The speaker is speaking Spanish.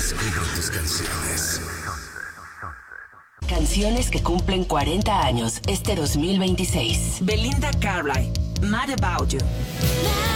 Descubre tus canciones. Canciones que cumplen 40 años este 2026. Belinda Carlisle, Mad About You.